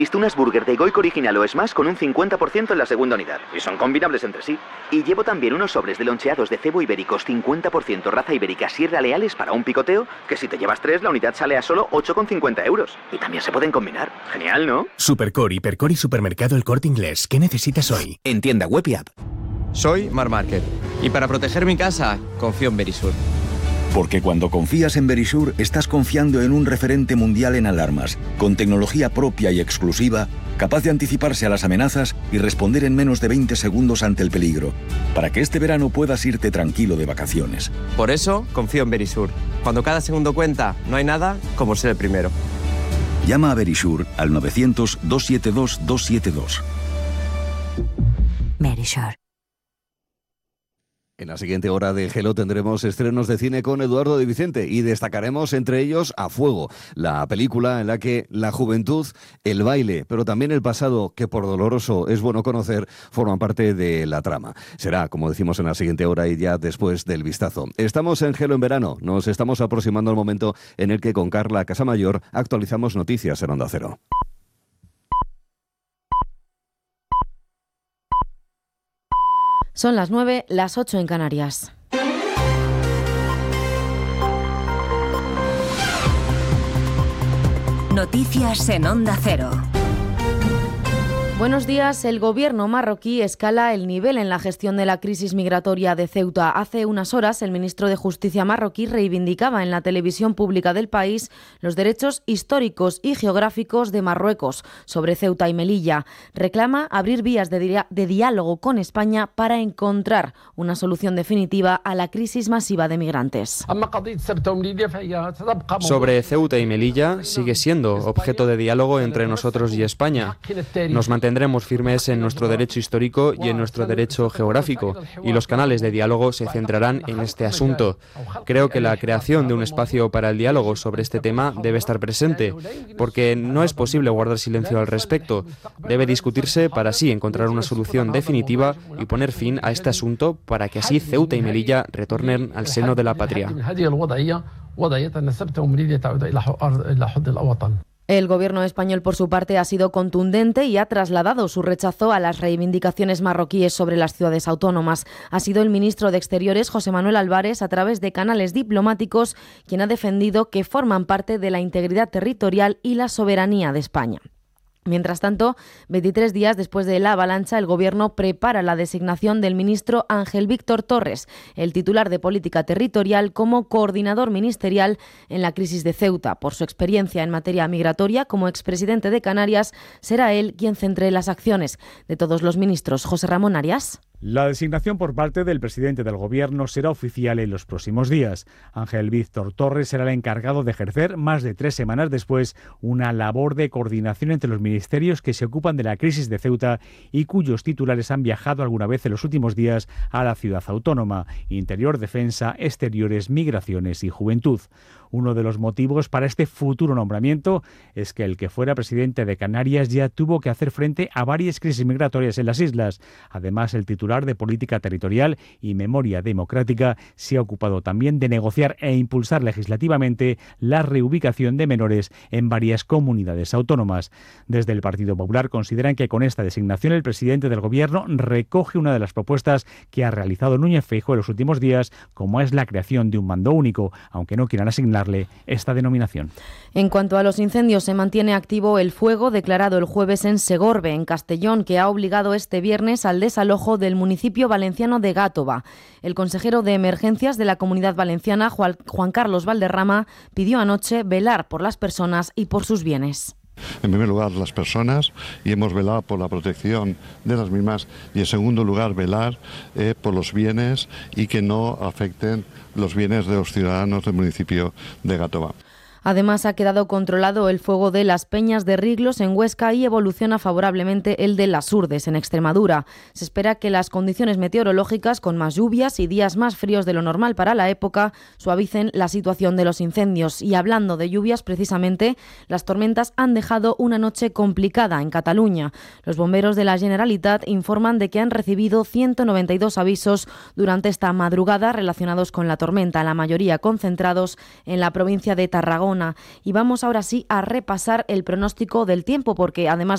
Visto unas burger de Goico original o Smash con un 50% en la segunda unidad. Y son combinables entre sí. Y llevo también unos sobres de loncheados de cebo ibéricos 50% raza ibérica Sierra Leales para un picoteo, que si te llevas 3 la unidad sale a solo 8,50 euros. Y también se pueden combinar. Genial, ¿no? Supercore, Hipercore y Supermercado El Corte Inglés. ¿Qué necesitas hoy? En tienda web y app. Soy Mar Márquez. Y para proteger mi casa, confío en Verisur. Porque cuando confías en Verisur, estás confiando en un referente mundial en alarmas, con tecnología propia y exclusiva, capaz de anticiparse a las amenazas y responder en menos de 20 segundos ante el peligro, para que este verano puedas irte tranquilo de vacaciones. Por eso, confío en Verisur. Cuando cada segundo cuenta, no hay nada como ser el primero. Llama a Verisur al 900-272-272. Verisur. En la siguiente hora de Hello tendremos estrenos de cine con Eduardo de Vicente y destacaremos entre ellos A Fuego, la película en la que la juventud, el baile, pero también el pasado, que por doloroso es bueno conocer, forman parte de la trama. Será, como decimos, en la siguiente hora y ya después del vistazo. Estamos en Hello en verano, nos estamos aproximando al momento en el que con Carla Casamayor actualizamos noticias en Onda Cero. Son las 9, las 8 en Canarias. Noticias en Onda Cero. Buenos días. El gobierno marroquí escala el nivel en la gestión de la crisis migratoria de Ceuta. Hace unas horas, el ministro de Justicia marroquí reivindicaba en la televisión pública del país los derechos históricos y geográficos de Marruecos sobre Ceuta y Melilla. Reclama abrir vías de diálogo con España para encontrar una solución definitiva a la crisis masiva de migrantes. Sobre Ceuta y Melilla sigue siendo objeto de diálogo entre nosotros y España. Nos mantendremos firmes en nuestro derecho histórico y en nuestro derecho geográfico, y los canales de diálogo se centrarán en este asunto. Creo que la creación de un espacio para el diálogo sobre este tema debe estar presente, porque no es posible guardar silencio al respecto. Debe discutirse para así encontrar una solución definitiva y poner fin a este asunto para que así Ceuta y Melilla retornen al seno de la patria. El gobierno español, por su parte, ha sido contundente y ha trasladado su rechazo a las reivindicaciones marroquíes sobre las ciudades autónomas. Ha sido el ministro de Exteriores, José Manuel Álvarez, a través de canales diplomáticos, quien ha defendido que forman parte de la integridad territorial y la soberanía de España. Mientras tanto, 23 días después de la avalancha, el Gobierno prepara la designación del ministro Ángel Víctor Torres, el titular de Política Territorial, como coordinador ministerial en la crisis de Ceuta. Por su experiencia en materia migratoria como expresidente de Canarias, será él quien centre las acciones de todos los ministros. José Ramón Arias. La designación por parte del presidente del Gobierno será oficial en los próximos días. Ángel Víctor Torres será el encargado de ejercer, más de 3 semanas después, una labor de coordinación entre los ministerios que se ocupan de la crisis de Ceuta y cuyos titulares han viajado alguna vez en los últimos días a la ciudad autónoma: Interior, Defensa, Exteriores, Migraciones y Juventud. Uno de los motivos para este futuro nombramiento es que el que fuera presidente de Canarias ya tuvo que hacer frente a varias crisis migratorias en las islas. Además, el titular de Política Territorial y Memoria Democrática se ha ocupado también de negociar e impulsar legislativamente la reubicación de menores en varias comunidades autónomas. Desde el Partido Popular consideran que con esta designación el presidente del Gobierno recoge una de las propuestas que ha realizado Núñez Feijóo en los últimos días, como es la creación de un mando único, aunque no quieran asignarle esta denominación. En cuanto a los incendios, se mantiene activo el fuego declarado el jueves en Segorbe, en Castellón, que ha obligado este viernes al desalojo del municipio valenciano de Gátova. El consejero de Emergencias de la Comunidad Valenciana, Juan Carlos Valderrama, pidió anoche velar por las personas y por sus bienes. En primer lugar, las personas, y hemos velado por la protección de las mismas, y en segundo lugar, velar por los bienes y que no afecten los bienes de los ciudadanos del municipio de Gátova. Además, ha quedado controlado el fuego de las Peñas de Riglos en Huesca y evoluciona favorablemente el de Las Urdes en Extremadura. Se espera que las condiciones meteorológicas, con más lluvias y días más fríos de lo normal para la época, suavicen la situación de los incendios. Y hablando de lluvias, precisamente, las tormentas han dejado una noche complicada en Cataluña. Los bomberos de la Generalitat informan de que han recibido 192 avisos durante esta madrugada relacionados con la tormenta, la mayoría concentrados en la provincia de Tarragona. Y vamos ahora sí a repasar el pronóstico del tiempo, porque además